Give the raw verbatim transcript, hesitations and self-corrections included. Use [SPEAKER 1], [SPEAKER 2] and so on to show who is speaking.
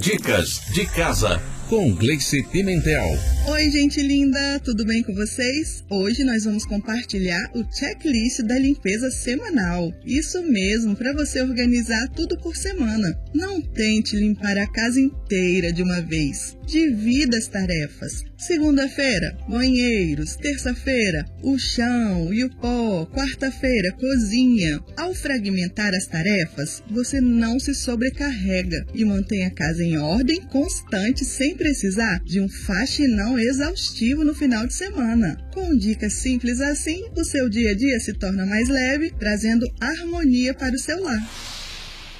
[SPEAKER 1] Dicas de Casa, com Gleice Pimentel.
[SPEAKER 2] Oi, gente linda, tudo bem com vocês? Hoje nós vamos compartilhar o checklist da limpeza semanal. Isso mesmo, para você organizar tudo por semana. Não tente limpar a casa inteira de uma vez. Divida as tarefas. Segunda-feira, banheiros. Terça-feira, o chão e o pó. Quarta-feira, cozinha. Ao fragmentar as tarefas, você não se sobrecarrega e mantém a casa em ordem constante sem precisar de um faxinão exaustivo no final de semana. Com dicas simples assim, o seu dia a dia se torna mais leve, trazendo harmonia para o seu lar.